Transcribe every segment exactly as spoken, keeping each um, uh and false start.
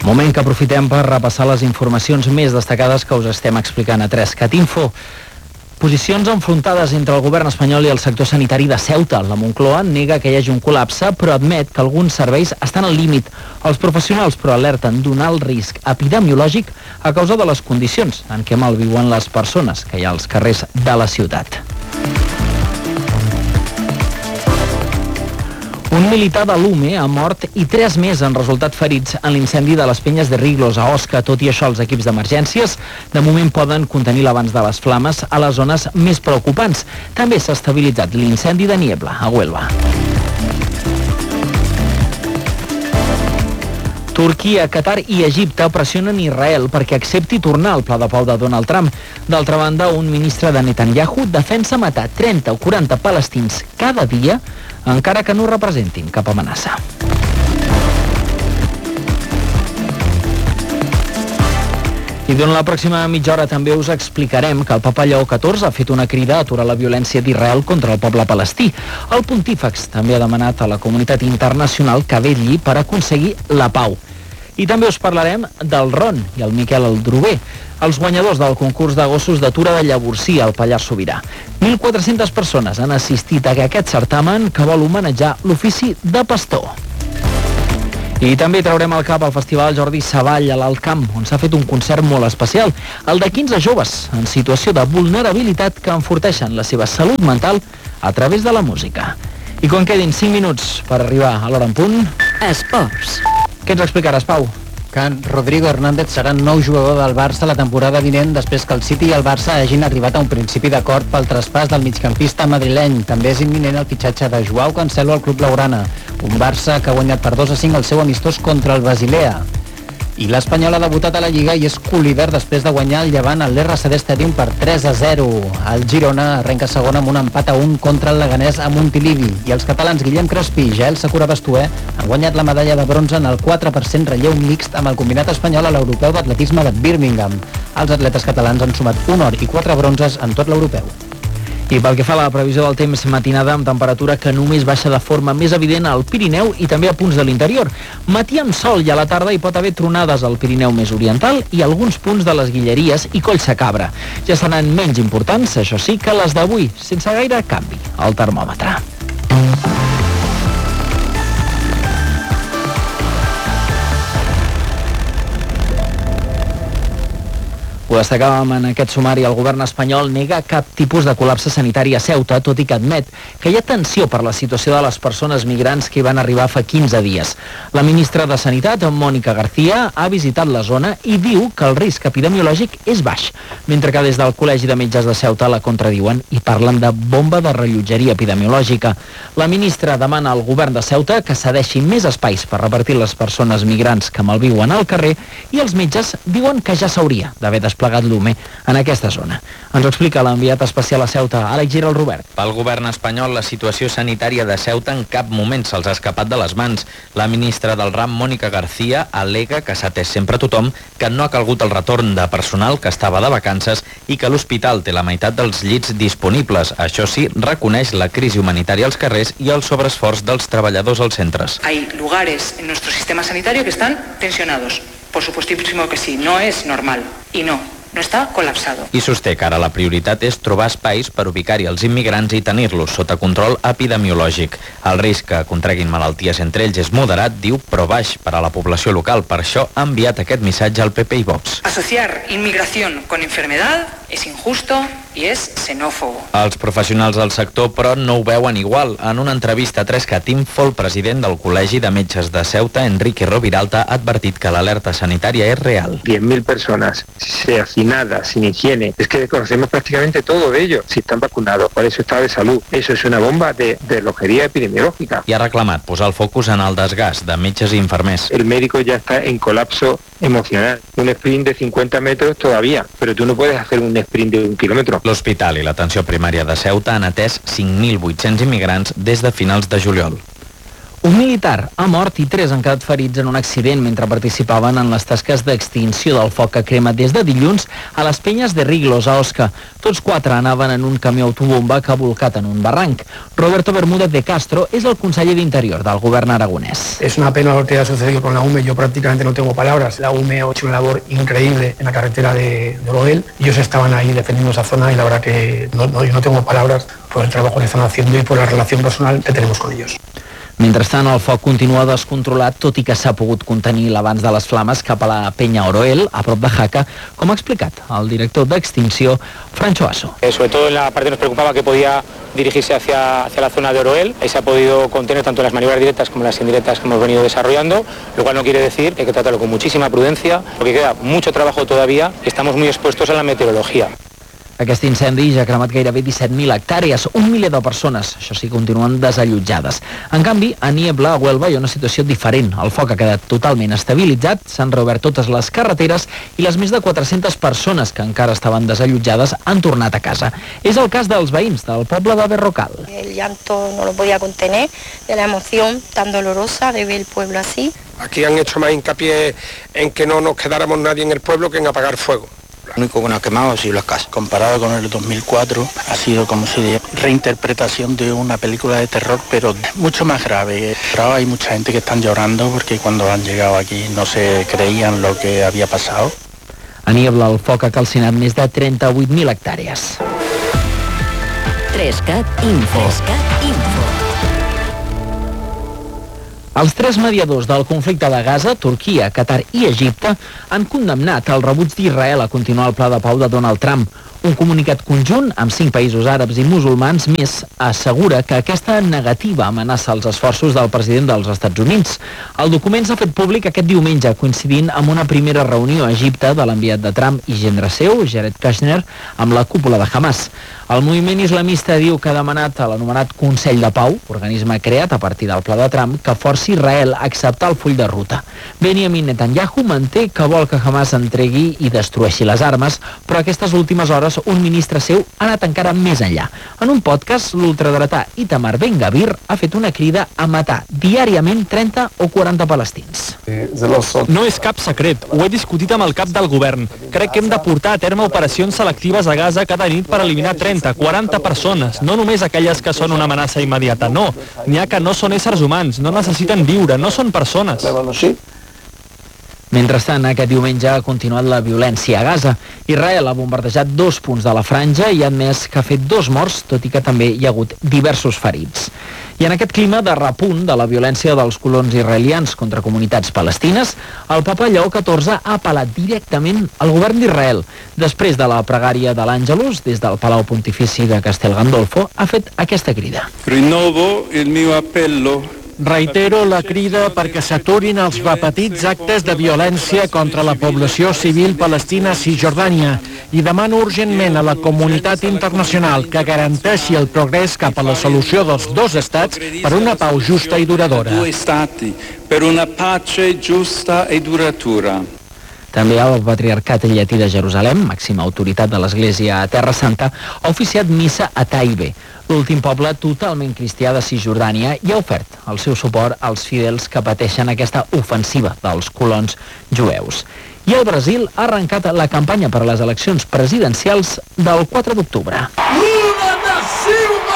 Moment que aprofitem per repassar les informacions més destacades que us estem explicant a Trescat Info. Posicions enfrontades entre el govern espanyol i el sector sanitari de Ceuta. La Moncloa nega que hi hagi un col·lapse, però admet que alguns serveis estan al límit. Els professionals, però, alerten d'un alt risc epidemiològic a causa de les condicions en què malviuen les persones que hi ha als carrers de la ciutat. Un militar de l'U M E ha mort i tres més han resultat ferits en l'incendi de les Penyes de Riglos a Osca. Tot i això, els equips d'emergències de moment poden contenir l'avanç de les flames a les zones més preocupants. També s'ha estabilitzat l'incendi de Niebla, a Huelva. Turquia, Qatar i Egipte pressionen Israel perquè accepti tornar al pla de pau de Donald Trump. D'altra banda, un ministre de Netanyahu defensa matar trenta o quaranta palestins cada dia, encara que no representin cap amenaça. I durant la pròxima mitja hora també us explicarem que el papa Lleó catorze ha fet una crida a aturar la violència d'Israel contra el poble palestí. El pontífex també ha demanat a la comunitat internacional que vetlli per aconseguir la pau. I també us parlarem del Ron i el Miquel Aldrover, els guanyadors del concurs de gossos de Tura de Llavorsí al Pallars Sobirà. mil quatre-centes persones han assistit a aquest certamen que vol homenatjar l'ofici de pastor. I també traurem al cap el Festival Jordi Savall a l'Alt Camp, on s'ha fet un concert molt especial, el de quinze joves en situació de vulnerabilitat que enforteixen la seva salut mental a través de la música. I quan quedin cinc minuts per arribar a l'hora en punt... Esports. Què ens explicaràs, Pau? Que Rodrigo Hernández serà nou jugador del Barça la temporada vinent després que el City i el Barça hagin arribat a un principi d'acord pel traspàs del migcampista madrileny. També és imminent el fitxatge de Joao Cancelo al club blaugrana, un Barça que ha guanyat per dos a cinc el seu amistós contra el Basilea. I l'Espanyol ha debutat a la Lliga i és colíder després de guanyar el Llevant al l'R C D Stadium per tres a zero. El Girona arrenca segon amb un empat a un contra el Leganés a Montilivi. I els catalans Guillem Crespí i Jael Sakura Bastuer han guanyat la medalla de bronze en el quatre per cent relleu mixt amb el combinat espanyol a l'Europeu d'Atletisme de Birmingham. Els atletes catalans han sumat un or i quatre bronzes en tot l'Europeu. I pel que fa a la previsió del temps, matinada amb temperatura que només baixa de forma més evident al Pirineu i també a punts de l'interior. Matí amb sol i a la tarda hi pot haver tronades al Pirineu més oriental i alguns punts de les Guilleries i Collsacabra. Ja seran menys importants, això sí, que les d'avui, sense gaire canvi al termòmetre. Ho destacàvem en aquest sumari, el govern espanyol nega cap tipus de col·lapse sanitari a Ceuta, tot i que admet que hi ha tensió per la situació de les persones migrants que hi van arribar fa quinze dies. La ministra de Sanitat, Mònica García, ha visitat la zona i diu que el risc epidemiològic és baix, mentre que des del Col·legi de Metges de Ceuta la contradiuen i parlen de bomba de rellotgeria epidemiològica. La ministra demana al govern de Ceuta que cedeixi més espais per repartir les persones migrants que malviuen al carrer i els metges diuen que ja s'hauria d'haver desplegat plegat l'U M E en aquesta zona. Ens ho explica l'enviat especial a Ceuta, Àlex Giral Robert. Pel govern espanyol, la situació sanitària de Ceuta en cap moment se'ls ha escapat de les mans. La ministra del ram, Mònica García, al·lega que s'ha atès sempre a tothom, que no ha calgut el retorn de personal que estava de vacances i que l'hospital té la meitat dels llits disponibles. Això sí, reconeix la crisi humanitària als carrers i el sobreesforç dels treballadors als centres. Hay lugares en nuestro sistema sanitario que están tensionados. Por supuestísimo que sí, no es normal. Y no, no està col·lapsado. I sosté que ara la prioritat és trobar espais per ubicar-hi els immigrants i tenir-los sota control epidemiològic. El risc que contreguin malalties entre ells és moderat, diu, però baix per a la població local. Per això ha enviat aquest missatge al P P i Vox. Asociar inmigración con enfermedad es injusto i és xenòfob. Els professionals del sector, però, no ho veuen igual. En una entrevista a Trescat Info, el president del Col·legi de Metges de Ceuta, Enrique Roviralta, ha advertit que l'alerta sanitària és real. diez mil personas hacinadas, sin higiene. Es que desconocemos prácticamente todo de ellos. Si están vacunados, cuál es su estado de salud. Eso es una bomba de, de loquería epidemiológica. I ha reclamat posar el focus en el desgast de metges i infermers. El médico ya está en colapso emocional. Un sprint de cincuenta metros todavía, pero tú no puedes hacer un sprint de un kilómetro. L'hospital i l'atenció primària de Ceuta han atès cinc mil vuit-cents immigrants des de finals de juliol. Un militar ha mort i tres han quedat ferits en un accident mentre participaven en les tasques d'extinció del foc que crema des de dilluns a les penyes de Riglos, a Osca. Tots quatre anaven en un camió autobomba que ha volcat en un barranc. Roberto Bermúdez de Castro és el conseller d'Interior del govern aragonès. Es una pena lo que ha sucedido con la U M E, yo prácticamente no tengo palabras. La U M E ha hecho una labor increíble en la carretera de, de Oroel. Ellos estaban ahí defendiendo esa zona y la verdad que no, no, yo no tengo palabras por el trabajo que están haciendo y por la relación personal que tenemos con ellos. Mentrestant, el foc continua descontrolat, tot i que s'ha pogut contenir l'abans de les flames cap a la penya Oroel, a prop de Jaca, com ha explicat el director d'Extinció, Francho Aso. Eh, sobre todo en la parte nos preocupaba que podía dirigirse hacia, hacia la zona de Oroel. Ahí se ha podido contener tanto las maniobras directas como las indirectas que hemos venido desarrollando, lo cual no quiere decir que hay que tratarlo con muchísima prudencia, porque queda mucho trabajo todavía, estamos muy expuestos a la meteorología. Aquest incendi ja ha cremat gairebé disset mil hectàrees, un miler de persones, això sí, continuen desallotjades. En canvi, a Niebla, a Huelva, hi ha una situació diferent. El foc ha quedat totalment estabilitzat, s'han reobert totes les carreteres i les més de quatre-centes persones que encara estaven desallotjades han tornat a casa. És el cas dels veïns del poble de Berrocal. El llanto no lo podía contener de la emoción tan dolorosa de ver el pueblo así. Aquí han hecho más hincapié en que no nos quedáramos nadie en el pueblo que en apagar fuego. Lo único que nos ha quemado ha sido las casas. Comparado con el dos mil cuatro, ha sido como si reinterpretación de una película de terror, pero mucho más grave. Pero hay mucha gente que están llorando porque cuando han llegado aquí no se creían lo que había pasado. A Niebla, el foc ha calcinat més de trenta-vuit mil hectàrees. Trescat Info. Trescat Info. Els tres mediadors del conflicte de Gaza, Turquia, Qatar i Egipte, han condemnat el rebuig d'Israel a continuar el pla de pau de Donald Trump. Un comunicat conjunt amb cinc països àrabs i musulmans més assegura que aquesta negativa amenaça els esforços del president dels Estats Units. El document s'ha fet públic aquest diumenge, coincidint amb una primera reunió a Egipte de l'enviat de Trump i gendre seu, Jared Kushner, amb la cúpula de Hamas. El moviment islamista diu que ha demanat a l'anomenat Consell de Pau, organisme creat a partir del pla de Trump, que forci Israel a acceptar el full de ruta. Benjamin Netanyahu manté que vol que Hamas entregui i destrueixi les armes, però aquestes últimes hores un ministre seu ha anat encara més enllà. En un podcast, l'ultradretà Itamar Ben-Gavir ha fet una crida a matar diàriament trenta o quaranta palestins. No és cap secret, ho he discutit amb el cap del govern. Crec que hem de portar a terme operacions selectives a Gaza cada nit per eliminar trenta, quaranta persones, no només aquelles que són una amenaça immediata, no. N'hi ha que no són éssers humans, no necessiten viure, no són persones. Mentrestant, aquest diumenge ha continuat la violència a Gaza. Israel ha bombardejat dos punts de la franja i ha admès que ha fet dos morts, tot i que també hi ha hagut diversos ferits. I en aquest clima de repunt de la violència dels colons israelians contra comunitats palestines, el papa Lleó catorze ha apel·lat directament al govern d'Israel. Després de la pregària de l'Àngelus, des del Palau Pontifici de Castel Gandolfo, ha fet aquesta crida. Rinnovo il mio appello. Reitero la crida perquè s'aturin els repetits actes de violència contra la població civil palestina a Cisjordània i demano urgentment a la comunitat internacional que garanteixi el progrés cap a la solució dels dos estats per una pau justa i duradora. Due stati per una pace giusta e duratura. També el Patriarcat Llatí de Jerusalem, màxima autoritat de l'Església a Terra Santa, ha oficiat missa a Taibe, l'últim poble totalment cristià de Cisjordània, i ha ofert el seu suport als fidels que pateixen aquesta ofensiva dels colons jueus. I el Brasil ha arrencat la campanya per a les eleccions presidencials del quatre d'octubre. Lula da Silva!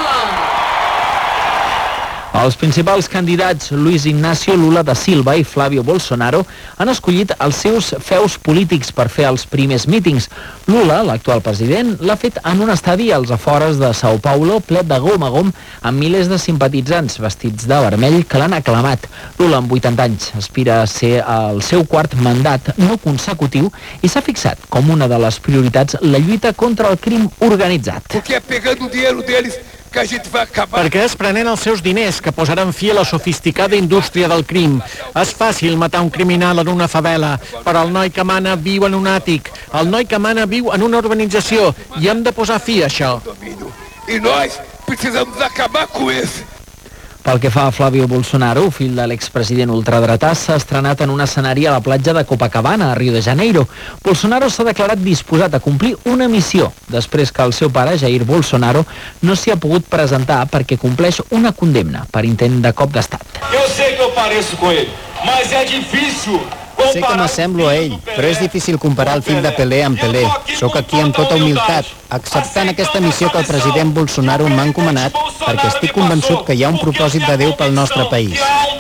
Els principals candidats Luis Ignacio Lula da Silva i Flávio Bolsonaro han escollit els seus feus polítics per fer els primers mítings. Lula, l'actual president, l'ha fet en un estadi als afores de São Paulo ple de gom a gom amb milers de simpatitzants vestits de vermell que l'han aclamat. Lula, amb vuitanta anys, aspira a ser el seu quart mandat no consecutiu i s'ha fixat com una de les prioritats la lluita contra el crim organitzat. Porque é pegando o dinheiro deles que a gente vai acabar. Perquè és prenent els seus diners que posaran fi a la sofisticada indústria del crim. És fàcil matar un criminal en una favela, però el noi que mana viu en un àtic, el noi que mana viu en una urbanització, i hem de posar fi a això. E nós precisamos acabar com esse. Pel que fa a Flavio Bolsonaro, fill de l'expresident ultradretà, s'ha estrenat en un escenari a la platja de Copacabana, a Rio de Janeiro. Bolsonaro s'ha declarat disposat a complir una missió, després que el seu pare, Jair Bolsonaro, no s'hi ha pogut presentar perquè compleix una condemna per intent de cop d'estat. Eu sei que eu pareço com ele, mas é difícil. Sé que m'assemblo a ell, però és difícil comparar el fill de Pelé amb Pelé. Soc aquí amb tota humilitat, acceptant aquesta missió que el president Bolsonaro m'ha encomanat perquè estic convençut que hi ha un propòsit de Déu pel nostre país.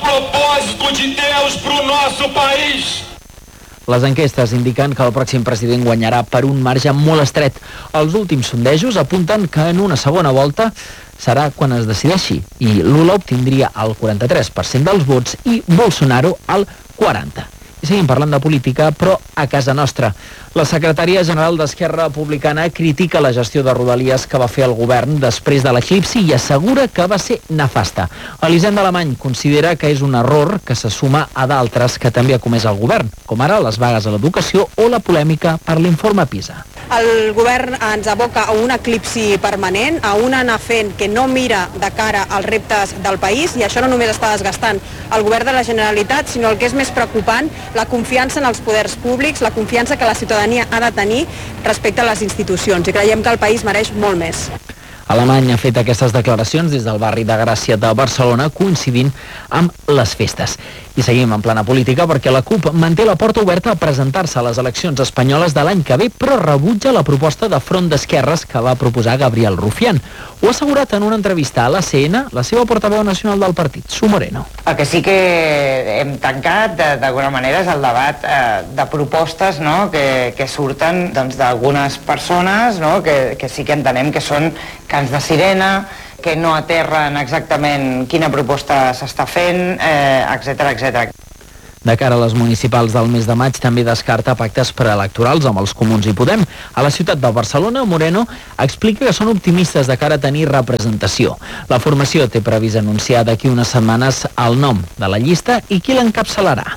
Les enquestes indiquen que el pròxim president guanyarà per un marge molt estret. Els últims sondejos apunten que en una segona volta serà quan es decideixi i Lula obtindria el quaranta-tres per cent dels vots i Bolsonaro el quaranta per cent. I seguim parlant de política, però a casa nostra. La secretària general d'Esquerra Republicana critica la gestió de Rodalies que va fer el govern després de l'eclipsi i assegura que va ser nefasta. Elisenda Alemany considera que és un error que se suma a d'altres que també ha comès el govern, com ara les vagues a l'educació o la polèmica per l'informe PISA. El govern ens aboca a un eclipsi permanent, a un anar fent que no mira de cara als reptes del país, i això no només està desgastant el govern de la Generalitat, sinó el que és més preocupant, la confiança en els poders públics, la confiança que la ciutadania ha de tenir respecte a les institucions, i creiem que el país mereix molt més. Alemany ha fet aquestes declaracions des del barri de Gràcia de Barcelona, coincidint amb les festes. I seguim en plana política perquè la CUP manté la porta oberta a presentar-se a les eleccions espanyoles de l'any que ve, però rebutja la proposta de Front d'Esquerres que va proposar Gabriel Rufián. Ho ha assegurat en una entrevista a l'A C N la seva portaveu nacional del partit, Su Moreno. El que sí que hem tancat d'alguna manera és el debat eh, de propostes, no?, que, que surten doncs, d'algunes persones, no?, que, que sí que entenem que són cants de sirena, que no aterren exactament quina proposta s'està fent, eh, etcètera, etcètera. De cara a les municipals del mes de maig també descarta pactes preelectorals amb els Comuns i Podem. A la ciutat de Barcelona, Moreno explica que són optimistes de cara a tenir representació. La formació té previst anunciar d'aquí unes setmanes el nom de la llista i qui l'encapçalarà.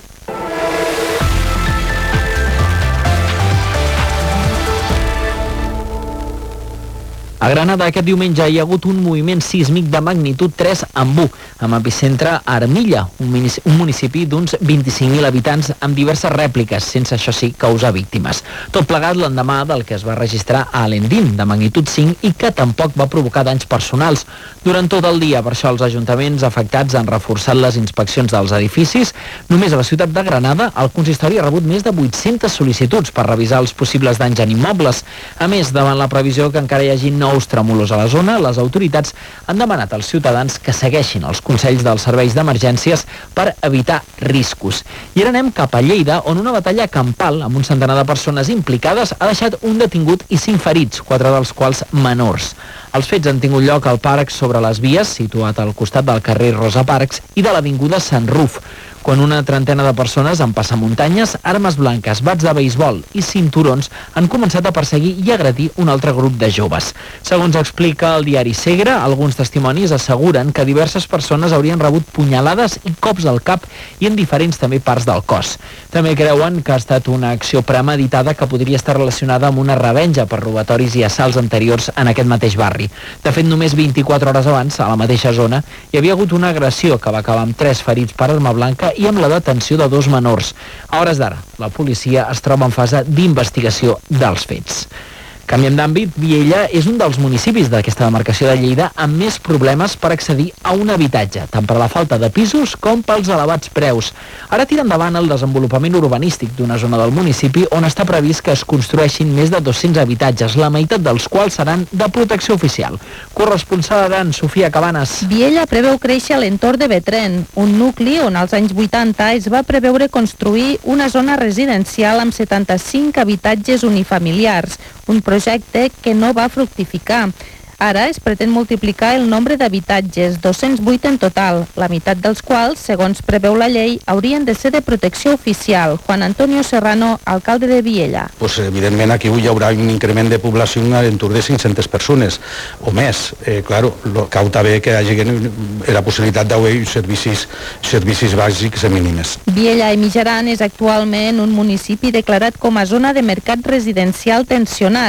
A Granada aquest diumenge hi ha hagut un moviment sísmic de magnitud tres amb u, amb epicentre a Armilla, un municipi d'uns vint-i-cinc mil habitants amb diverses rèpliques, sense això sí causar víctimes. Tot plegat l'endemà del que es va registrar a Alendín, de magnitud cinc, i que tampoc va provocar danys personals. Durant tot el dia, per això els ajuntaments afectats han reforçat les inspeccions dels edificis. Només a la ciutat de Granada el consistori ha rebut més de vuit-centes sol·licituds per revisar els possibles danys en immobles. A més, davant la previsió que encara hi hagi nous tremolors a la zona, les autoritats han demanat als ciutadans que segueixin els consells dels serveis d'emergències per evitar riscos. I ara anem cap a Lleida, on una batalla campal amb un centenar de persones implicades ha deixat un detingut i cinc ferits, quatre dels quals menors. Els fets han tingut lloc al parc sobre les vies, situat al costat del carrer Rosa Parks i de l'avinguda Sant Ruf, quan una trentena de persones amb passamuntanyes, armes blanques, bats de beisbol i cinturons han començat a perseguir i agredir un altre grup de joves. Segons explica el diari Segre, alguns testimonis asseguren que diverses persones haurien rebut punyalades i cops al cap i en diferents també parts del cos. També creuen que ha estat una acció premeditada que podria estar relacionada amb una revenja per robatoris i assalts anteriors en aquest mateix barri. De fet, només vint-i-quatre hores abans, a la mateixa zona, hi havia hagut una agressió que va acabar amb tres ferits per arma blanca i amb la detenció de dos menors. A hores d'ara, la policia es troba en fase d'investigació dels fets. Canviem d'àmbit, Viella és un dels municipis d'aquesta demarcació de Lleida amb més problemes per accedir a un habitatge, tant per la falta de pisos com pels elevats preus. Ara tira endavant el desenvolupament urbanístic d'una zona del municipi on està previst que es construeixin més de dos-cents habitatges, la meitat dels quals seran de protecció oficial. Corresponsal d'Aran, Sofia Cabanes. Viella preveu créixer a l'entorn de Betrén, un nucli on als anys vuitanta es va preveure construir una zona residencial amb setanta-cinc habitatges unifamiliars, un projecte que no va fructificar. Ara es pretén multiplicar el nombre d'habitatges, dos-cents vuit en total, la meitat dels quals, segons preveu la llei, haurien de ser de protecció oficial. Juan Antonio Serrano, alcalde de Viella. Pues, evidentment aquí hi haurà un increment de població a l'entorn de cinc-centes persones o més. Eh, claro, lo, cau també que hi hagi la possibilitat d'haver servicis, servicis bàsics i mínimes. Viella i Mijaran és actualment un municipi declarat com a zona de mercat residencial tensionat.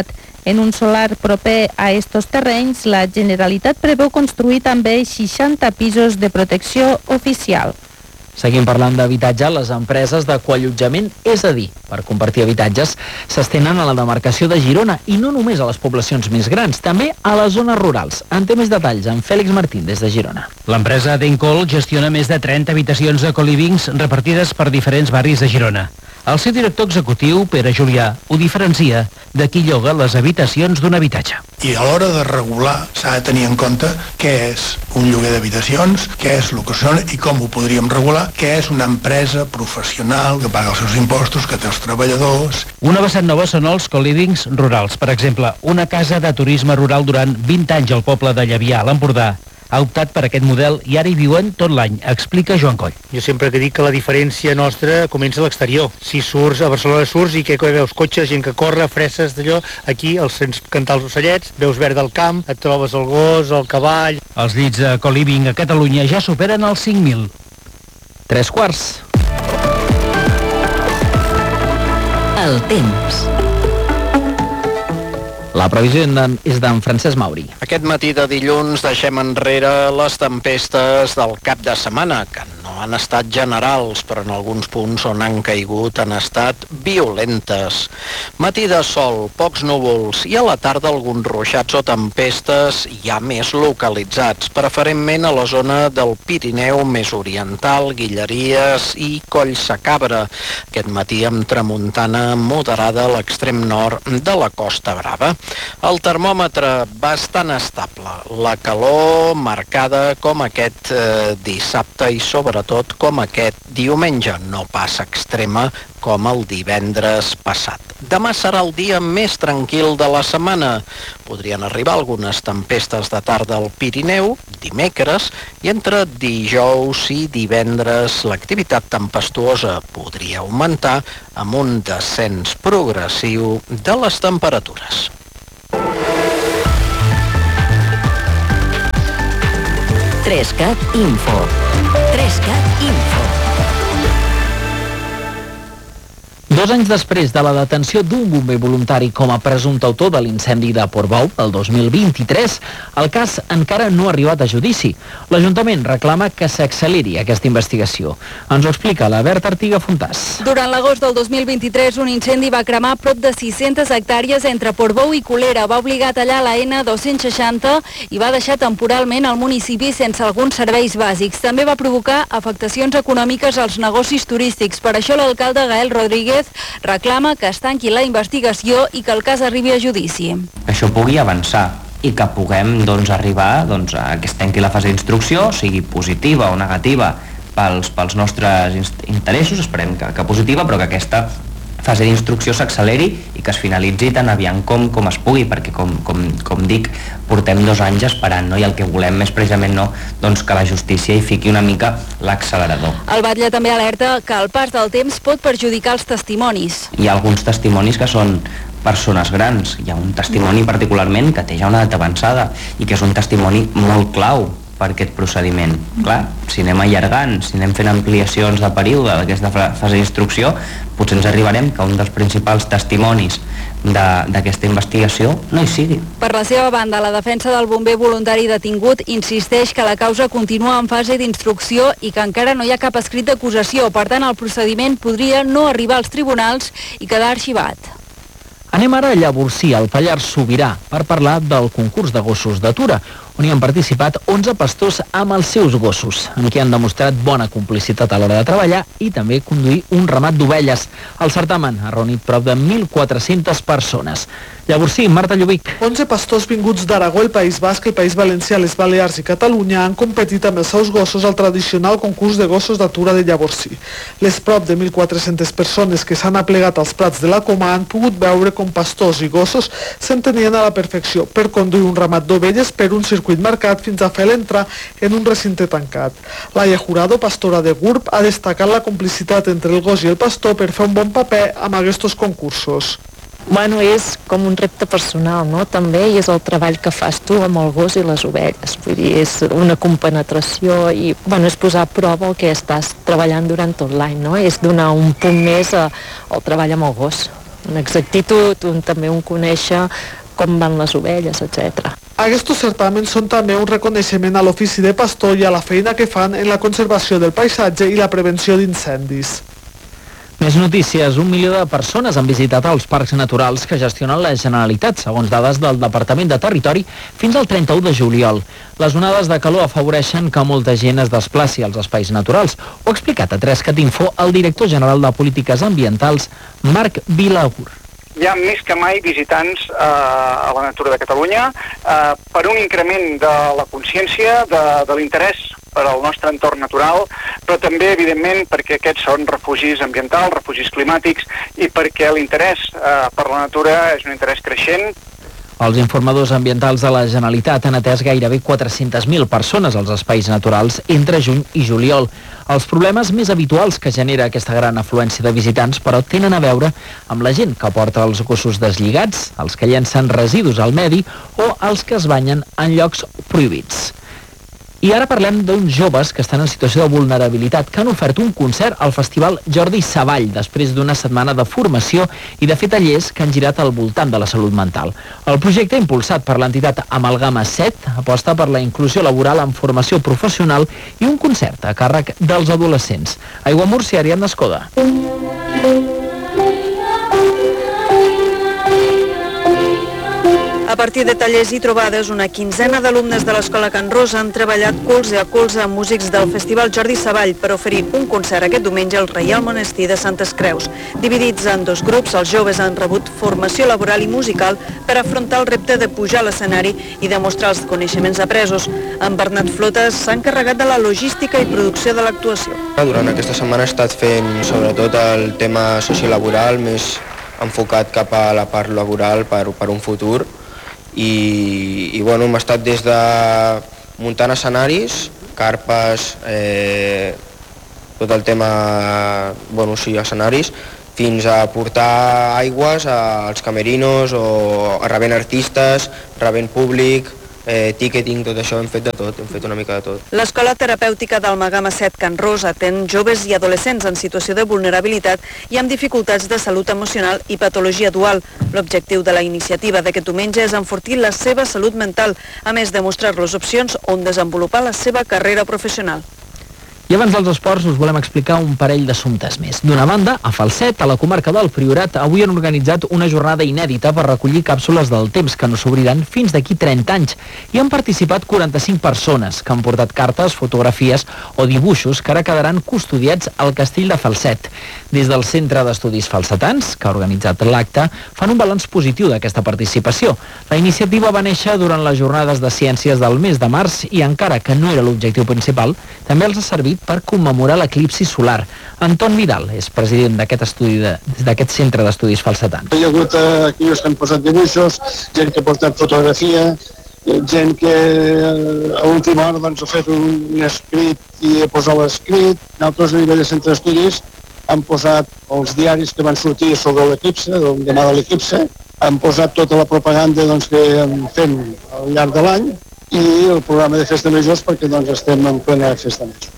En un solar proper a estos terrenys, la Generalitat preveu construir també seixanta pisos de protecció oficial. Seguim parlant d'habitatge. Les empreses de coallotjament, és a dir, per compartir habitatges, s'estenen a la demarcació de Girona i no només a les poblacions més grans, també a les zones rurals. En té més detalls en Fèlix Martín des de Girona. L'empresa Dencol gestiona més de trenta habitacions de colivings repartides per diferents barris de Girona. El seu director executiu, Pere Julià, ho diferencia de qui lloga les habitacions d'un habitatge. I a l'hora de regular s'ha de tenir en compte què és un lloguer d'habitacions, què és el que són i com ho podríem regular, què és una empresa professional que paga els seus impostos, que té els treballadors. Una vessant nova són els colivings rurals. Per exemple, una casa de turisme rural durant vint anys al poble de Llavià, a l'Empordà, ha optat per aquest model i ara hi viuen tot l'any, explica Joan Coll. Jo sempre que dic que la diferència nostra comença a l'exterior. Si surts a Barcelona surts i que veus cotxes, gent que corre, freses d'allò, aquí els sents cantar els ocellets, veus verd del camp, et trobes el gos, el cavall. Els llits de coliving a Catalunya ja superen els cinc mil. Tres quarts. El temps. La previsió és d'en Francesc Mauri. Aquest matí de dilluns deixem enrere les tempestes del cap de setmana, que no han estat generals, però en alguns punts on han caigut han estat violentes. Matí de sol, pocs núvols i a la tarda alguns ruixats o tempestes ja més localitzats, preferentment a la zona del Pirineu més oriental, Guilleries i Collsacabra. Aquest matí amb tramuntana moderada a l'extrem nord de la Costa Brava. El termòmetre bastant estable, la calor marcada com aquest eh, dissabte i sobretot com aquest diumenge, no pas extrema com el divendres passat. Demà serà el dia més tranquil de la setmana. Podrien arribar algunes tempestes de tarda al Pirineu, dimecres, i entre dijous i divendres l'activitat tempestuosa podria augmentar amb un descens progressiu de les temperatures. Trescat Info. Trescat Info. Dos anys després de la detenció d'un bomber voluntari com a presumpte autor de l'incendi de Portbou el dos mil vint-i-tres, el cas encara no ha arribat a judici. L'Ajuntament reclama que s'acceleri aquesta investigació. Ens ho explica la Berta Artiga Fontàs. Durant l'agost del dos mil vint-i-tres, un incendi va cremar prop de sis-centes hectàrees entre Portbou i Colera. Va obligar a tallar la ena dos-cents seixanta i va deixar temporalment el municipi sense alguns serveis bàsics. També va provocar afectacions econòmiques als negocis turístics. Per això l'alcalde Gael Rodríguez reclama que es tanqui la investigació i que el cas arribi a judici. Que això pugui avançar i que puguem doncs, arribar doncs, a que es tanqui la fase d'instrucció, sigui positiva o negativa pels, pels nostres interessos, esperem que, que positiva, però que aquesta fase d'instrucció s'acceleri i que es finalitzi tan aviat com, com es pugui, perquè com, com, com dic, portem dos anys esperant, no? I el que volem és precisament no, doncs que la justícia hi fiqui una mica l'accelerador. El batlle també alerta que el pas del temps pot perjudicar els testimonis. Hi ha alguns testimonis que són persones grans, hi ha un testimoni particularment que té ja una edat avançada i que és un testimoni molt clau per aquest procediment. Clar, si anem allargant, si anem fent ampliacions de període d'aquesta fase d'instrucció, potser ens arribarem que un dels principals testimonis d'aquesta investigació no hi sigui. Per la seva banda, la defensa del bomber voluntari detingut insisteix que la causa continua en fase d'instrucció i que encara no hi ha cap escrit d'acusació. Per tant, el procediment podria no arribar als tribunals i quedar arxivat. Anem ara a Llavorsí, al Pallars Sobirà, per parlar del concurs de gossos d'atura, on hi han participat onze pastors amb els seus gossos, en què han demostrat bona complicitat a l'hora de treballar i també conduir un ramat d'ovelles. El certamen ha reunit prop de mil quatre-centes persones. Llavorsí, Marta Llubic. onze pastors vinguts d'Aragó, el País Basc, el País Valencià, les Balears i Catalunya han competit amb els seus gossos al tradicional concurs de gossos d'atura de Llavorsí. Les prop de mil quatre-centes persones que s'han aplegat als prats de la Coma han pogut veure com pastors i gossos s'entenien a la perfecció per conduir un ramat d'ovelles per un circuit marcat fins a fer l'entrar en un recinte tancat. Laia Jurado, pastora de Gurb, ha destacat la complicitat entre el gos i el pastor per fer un bon paper amb aquests concursos. Bueno, és com un repte personal, no? També, i és el treball que fas tu amb el gos i les ovelles. Vull dir, és una compenetració i, bueno, és posar a prova el que estàs treballant durant tot l'any, no? És donar un punt més a, al treball amb el gos. Una exactitud, un, també un conèixer com van les ovelles, etcètera. Aquests certàmens són també un reconeixement a l'ofici de pastor i a la feina que fan en la conservació del paisatge i la prevenció d'incendis. Més notícies. Un milió de persones han visitat els parcs naturals que gestionen la Generalitat, segons dades del Departament de Territori, fins al trenta-u de juliol. Les onades de calor afavoreixen que molta gent es desplaci als espais naturals. Ho ha explicat a tres cat info el director general de Polítiques Ambientals, Marc Vilaur. Hi ha més que mai visitants eh, a la natura de Catalunya eh, per un increment de la consciència, de, de l'interès per al nostre entorn natural, però també, evidentment, perquè aquests són refugis ambientals, refugis climàtics, i perquè l'interès eh, per la natura és un interès creixent. Els informadors ambientals de la Generalitat han atès gairebé quatre-centes mil persones als espais naturals entre juny i juliol. Els problemes més habituals que genera aquesta gran afluència de visitants, però, tenen a veure amb la gent que porta els gossos deslligats, els que llencen residus al medi o els que es banyen en llocs prohibits. I ara parlem d'uns joves que estan en situació de vulnerabilitat, que han ofert un concert al Festival Jordi Savall, després d'una setmana de formació i de fer tallers que han girat al voltant de la salut mental. El projecte, impulsat per l'entitat Amalgama set, aposta per la inclusió laboral en formació professional i un concert a càrrec dels adolescents. Aigua Múrcia, Ariadna Escoda. A partir de tallers i trobades, una quinzena d'alumnes de l'Escola Can Rosa han treballat colze a colze amb músics del Festival Jordi Savall per oferir un concert aquest diumenge al Reial Monestir de Santes Creus. Dividits en dos grups, els joves han rebut formació laboral i musical per afrontar el repte de pujar a l'escenari i demostrar els coneixements apresos. En Bernat Flotes s'ha encarregat de la logística i producció de l'actuació. Durant aquesta setmana he estat fent sobretot el tema sociolaboral, més enfocat cap a la part laboral per, per un futur. I, i bueno, hem estat des de muntant escenaris, carpes, eh, tot el tema, bueno, sí, escenaris, fins a portar aigües als camerinos o rebent artistes, rebent públic, eh, ticketing, tot això, hem fet de tot, hem fet una mica de tot. L'Escola Terapèutica d'Almagama set Can Rosa atén joves i adolescents en situació de vulnerabilitat i amb dificultats de salut emocional i patologia dual. L'objectiu de la iniciativa d'aquest diumenge és enfortir la seva salut mental, a més de mostrar-los opcions on desenvolupar la seva carrera professional. I abans dels esports us volem explicar un parell d'assumptes més. D'una banda, a Falset, a la comarca del Priorat, avui han organitzat una jornada inèdita per recollir càpsules del temps que no s'obriran fins d'aquí trenta anys. Hi han participat quaranta-cinc persones que han portat cartes, fotografies o dibuixos que ara quedaran custodiats al castell de Falset. Des del Centre d'Estudis Falsetans, que ha organitzat l'acte, fan un balanç positiu d'aquesta participació. La iniciativa va néixer durant les jornades de ciències del mes de març i, encara que no era l'objectiu principal, també els ha servit per commemorar l'eclipsi solar. Anton Vidal és president d'aquest estudi de, d'aquest centre d'estudis falsetans. Hi ha hagut eh, aquí que han posat dibuixos, gent que ha portat fotografia, gent que eh, a última hora doncs, ha fet un escrit i ha posat l'escrit. Nosaltres a nivell de centre d'estudis han posat els diaris que van sortir sobre l'eclipse, el demà de l'eclipse, han posat tota la propaganda doncs, que fem al llarg de l'any i el programa de festa majors perquè doncs, estem en plena festa major.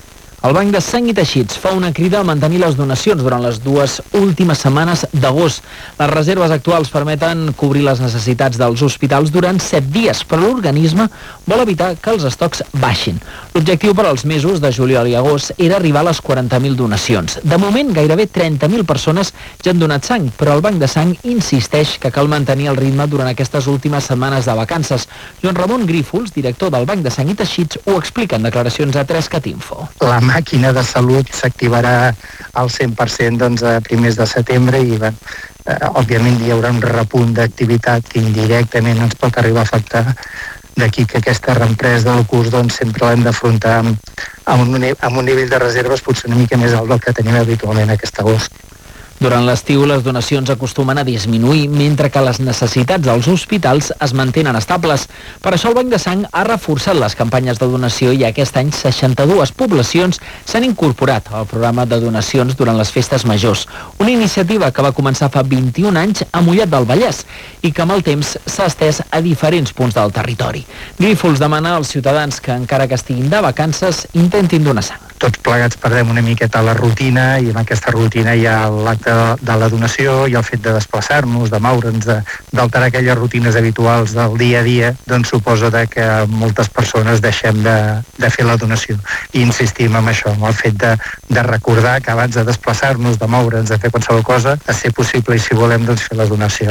El Banc de Sang i Teixits fa una crida a mantenir les donacions durant les dues últimes setmanes d'agost. Les reserves actuals permeten cobrir les necessitats dels hospitals durant set dies, però l'organisme vol evitar que els estocs baixin. L'objectiu per als mesos de juliol i agost era arribar a les quaranta mil donacions. De moment, gairebé trenta mil persones ja han donat sang, però el Banc de Sang insisteix que cal mantenir el ritme durant aquestes últimes setmanes de vacances. Joan Ramon Grífols, director del Banc de Sang i Teixits, ho explica en declaracions a tres cat info. La màquina de salut s'activarà al cent per cent doncs, a primers de setembre i bé, eh, òbviament hi haurà un repunt d'activitat que indirectament ens pot arribar a afectar, d'aquí que aquesta reempresa del curs doncs, sempre l'hem d'afrontar amb, amb, un, amb un nivell de reserves potser una mica més alt del que tenim habitualment aquest agost. Durant l'estiu, les donacions acostumen a disminuir, mentre que les necessitats dels hospitals es mantenen estables. Per això el Banc de Sang ha reforçat les campanyes de donació i aquest any seixanta-dues poblacions s'han incorporat al programa de donacions durant les festes majors. Una iniciativa que va començar fa vint-i-un anys a Mollet del Vallès i que amb el temps s'ha estès a diferents punts del territori. Grífols demana als ciutadans que, encara que estiguin de vacances, intentin donar sang. tots plegats perdem una miqueta la rutina, i en aquesta rutina hi ha l'acte de la donació i el fet de desplaçar-nos, de moure'ns, de, d'alterar aquelles rutines habituals del dia a dia, doncs suposa de que moltes persones deixem de, de fer la donació. I insistim en això, en el fet de, de recordar que abans de desplaçar-nos, de moure'ns, de fer qualsevol cosa, a ser possible, i si volem, doncs fer la donació.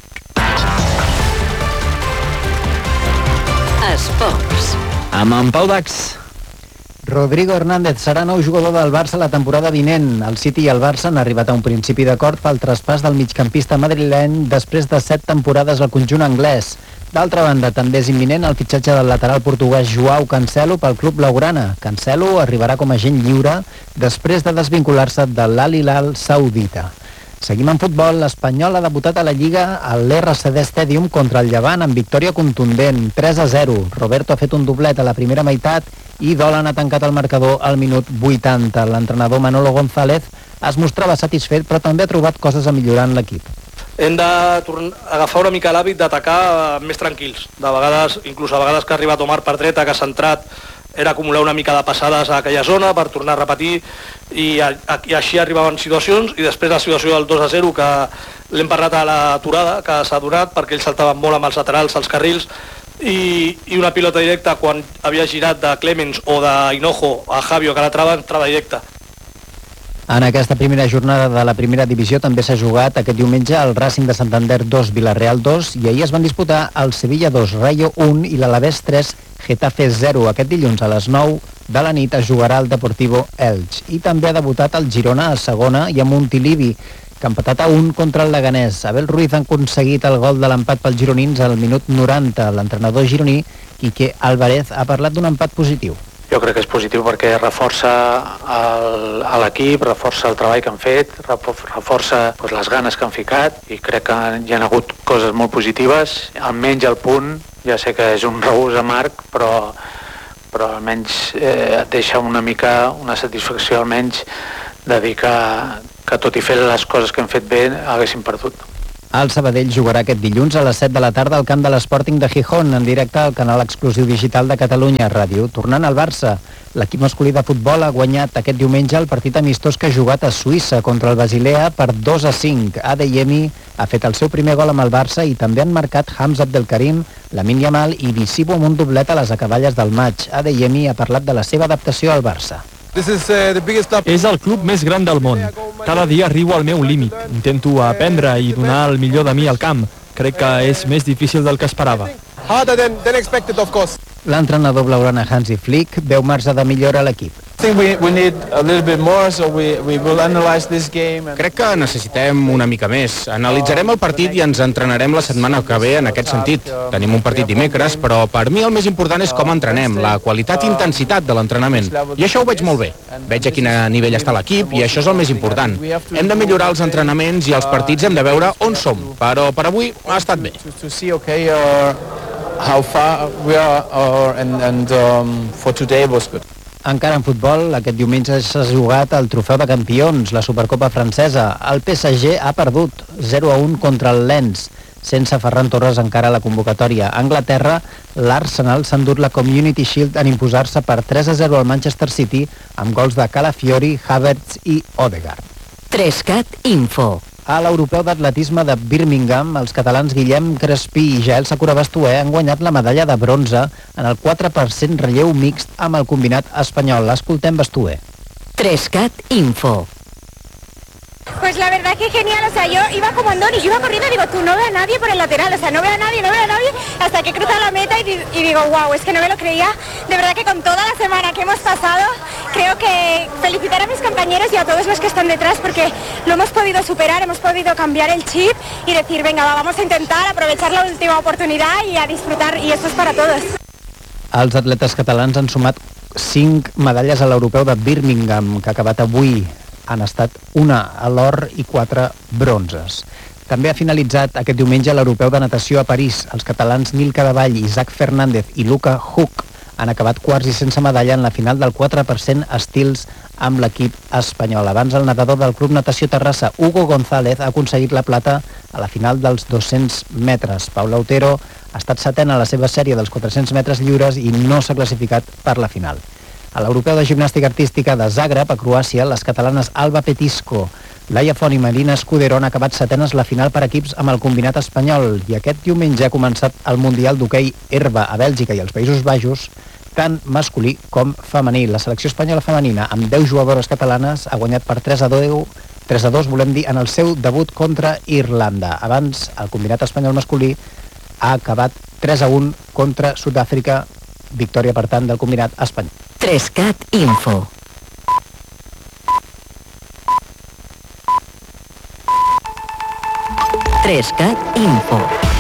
Esports. Amb en Pau Dax. Rodrigo Hernández serà nou jugador del Barça la temporada vinent. El City i el Barça han arribat a un principi d'acord pel traspàs del migcampista madrileny després de set temporades al conjunt anglès. D'altra banda, també és imminent el fitxatge del lateral portuguès Joao Cancelo pel club blaugrana. Cancelo arribarà com a agent lliure després de desvincular-se de l'Al Hilal saudita. Seguim en futbol. L'Espanyol ha debutat a la Lliga al l'R C D Stadium contra el Llevant amb victòria contundent, tres a zero. Roberto ha fet un doblet a la primera meitat i Dolan ha tancat el marcador al minut vuitanta. L'entrenador Manolo González es mostrava satisfet, però també ha trobat coses a millorar en l'equip. Hem de agafar una mica l'hàbit d'atacar més tranquils. De vegades, inclús a vegades que ha arribat Omar per dreta, que ha centrat, era acumular una mica de passades a aquella zona per tornar a repetir, i, a, a, i així arribaven situacions, i després la situació del dos a zero, que l'hem parlat a l'aturada, que s'ha donat perquè ells saltaven molt amb els laterals, als carrils, i, i una pilota directa quan havia girat de Clemens o de Hinojo a Javio, que la trava, entrada directa. En aquesta primera jornada de la primera divisió també s'ha jugat aquest diumenge el Racing de Santander dos, Villarreal dos, i ahir es van disputar el Sevilla dos, Rayo un i l'Alavés tres, Getafe zero. Aquest dilluns a les nou de la nit es jugarà el Deportivo Elx. I també ha debutat el Girona a segona i a Montilivi, que ha empatat a un contra el Leganés. Abel Ruiz ha aconseguit el gol de l'empat pels gironins al minut noranta. L'entrenador gironí, Quique Álvarez, ha parlat d'un empat positiu. Jo crec que és positiu perquè reforça el, l'equip, reforça el treball que han fet, reforça pues, les ganes que han ficat, i crec que hi ha hagut coses molt positives, almenys el punt. Ja sé que és un regús amarg, però, però almenys eh, et deixa una mica una satisfacció, almenys, de dir que, que tot i fer les coses que hem fet bé haguéssim perdut. El Sabadell jugarà aquest dilluns a les set de la tarda al camp de l'Sporting de Gijón, en directe al canal exclusiu digital de Catalunya Ràdio. Tornant al Barça, l'equip masculí de futbol ha guanyat aquest diumenge el partit amistós que ha jugat a Suïssa contra el Basilea per dos a cinc. Adeyemi ha fet el seu primer gol amb el Barça i també han marcat Hamza Abdelkarim, Lamine Yamal i Visibo amb un doblet a les acaballes del maig. Adeyemi ha parlat de la seva adaptació al Barça. This is, uh, the biggest club. És el club més gran del món. Cada dia arribo al meu límit. Intento aprendre i donar el millor de mi al camp. Crec que és més difícil del que esperava. Harder than, than expected, of course. L'entrenador blaugrana Hansi Flick veu marge de millora a l'equip. We, we need a little bit more, so we, we will analyze this game. And... Crec que necessitem una mica més. Analitzarem el partit i ens entrenarem la setmana que ve en aquest sentit. Tenim un partit dimecres, però per mi el més important és com entrenem, la qualitat i intensitat de l'entrenament. I això ho veig molt bé. Veig a quin nivell està l'equip i això és el més important. Hem de millorar els entrenaments i els partits hem de veure on som, però per avui ha estat bé. How far we are, or, and, and um, for today was good. Encara en futbol, aquest diumenge s'ha jugat el trofeu de campions, la Supercopa francesa. El P S G ha perdut zero a un contra el Lens, sense Ferran Torres encara a la convocatòria. A Anglaterra, l'Arsenal s'ha endut la Community Shield en imposar-se per tres a zero al Manchester City amb gols de Calafiori, Havertz i Odegaard. Trescat Info. A l'europeu d'atletisme de Birmingham, els catalans Guillem Crespí i Jael Sakura Bastué han guanyat la medalla de bronze en el quatre per cent relleu mixt amb el combinat espanyol. Escoltem Bastué. Trescat Info. Pues la verdad que genial, o sea, yo iba como andón y yo iba corriendo y digo, tú no veo a nadie por el lateral, o sea, no veo a nadie, no veo a nadie, hasta que he cruzado la meta y, y digo, wow, es que no me lo creía. De verdad que con toda la semana que hemos pasado, creo que felicitar a mis compañeros y a todos los que están detrás porque lo hemos podido superar, hemos podido cambiar el chip y decir, venga, va, vamos a intentar aprovechar la última oportunidad y a disfrutar, y esto es para todos. Els atletes catalans han sumat cinc medalles a l'europeu de Birmingham, que ha acabat avui. Han estat una a l'or i quatre bronzes. També ha finalitzat aquest diumenge l'europeu de natació a París. Els catalans Nil Cadevall, Isaac Fernández i Luca Huck han acabat quarts i sense medalla en la final del quatre per cent estils amb l'equip espanyol. Abans el nedador del Club Natació Terrassa, Hugo González, ha aconseguit la plata a la final dels dos-cents metres. Paula Otero ha estat setena a la seva sèrie dels quatre-cents metres lliures i no s'ha classificat per la final. A l'Europeu de Gimnàstica Artística de Zagreb, a Croàcia, les catalanes Alba Petisco, Laia Font i Marina Escudero han acabat setenes la final per equips amb el combinat espanyol i aquest diumenge ha començat el Mundial d'Hoquei Herba a Bèlgica i els Països Baixos, tant masculí com femení. La selecció espanyola femenina, amb deu jugadores catalanes, ha guanyat per tres a dos, volem dir, en el seu debut contra Irlanda. Abans, el combinat espanyol masculí ha acabat tres a un contra Sud-àfrica, victòria, per tant, del combinat espanyol. Trescat Info. Trescat Info.